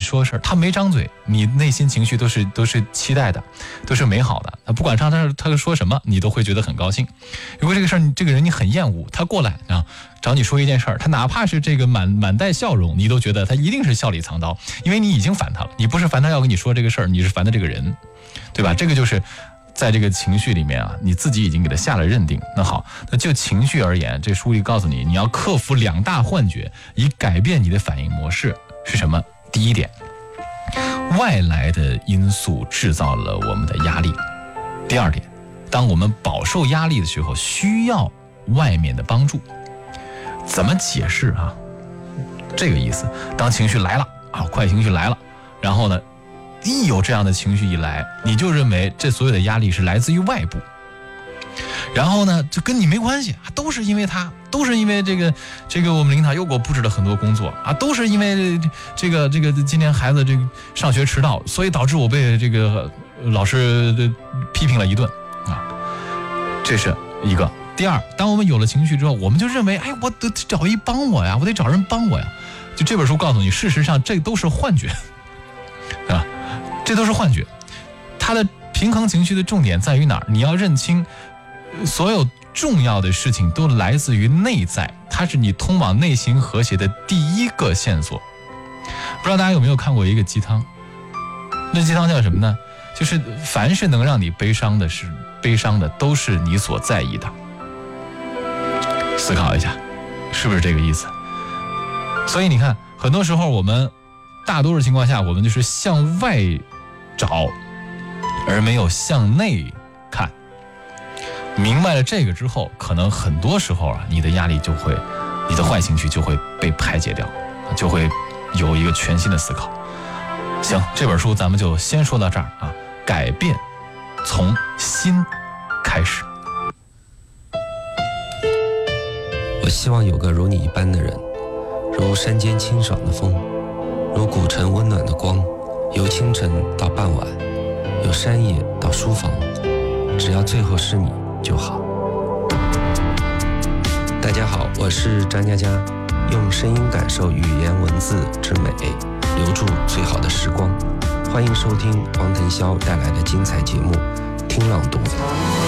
说事儿，他没张嘴，你内心情绪都是期待的，都是美好的。不管他说什么，你都会觉得很高兴。如果这个事儿这个人你很厌恶，他过来啊找你说一件事儿，他哪怕是这个满带笑容，你都觉得他一定是笑里藏刀，因为你已经烦他了。你不是烦他要跟你说这个事儿，你是烦他这个人，对吧？这个就是在这个情绪里面啊，你自己已经给他下了认定。那好，那就情绪而言，这书里告诉你，你要克服2大幻觉，以改变你的反应模式。是什么？第一点，外来的因素制造了我们的压力。第二点，当我们饱受压力的时候，需要外面的帮助。怎么解释啊？这个意思，当情绪来了啊，坏情绪来了，然后呢，一有这样的情绪一来，你就认为这所有的压力是来自于外部，然后呢，就跟你没关系，都是因为他，都是因为这个我们领导又给我布置了很多工作啊，都是因为这个今天孩子这个上学迟到，所以导致我被这个老师批评了一顿啊，这是一个。第二，当我们有了情绪之后，我们就认为，哎，我得找一帮我呀，我得找人帮我呀。就这本书告诉你，事实上这都是幻觉，啊，这都是幻觉。它的平衡情绪的重点在于哪儿？你要认清，所有重要的事情都来自于内在，它是你通往内心和谐的第一个线索。不知道大家有没有看过一个鸡汤？那鸡汤叫什么呢？就是凡是能让你悲伤的，都是你所在意的。思考一下，是不是这个意思？所以你看，很多时候我们大多数情况下，我们就是向外找，而没有向内看。明白了这个之后，可能很多时候啊，你的压力就会，你的坏情绪就会被排解掉，就会有一个全新的思考。行，这本书咱们就先说到这儿啊。改变从心开始。 我希望有个如你一般的人，如山间清爽的风，如古城温暖的光，由清晨到傍晚，由山野到书房，只要最后是你就好。大家好，我是张嘉佳，用声音感受语言文字之美，留住最好的时光。欢迎收听王腾霄带来的精彩节目《听朗读》。